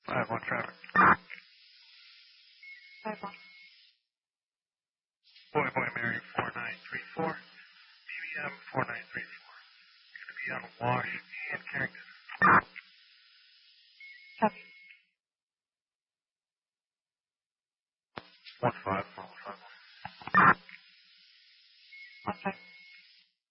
5-1 traffic. 5-1. Boy Mary 4934. BBM 4934. Going to be on Wash and Carrington. Copy. 1-5. 1-5. 1-5.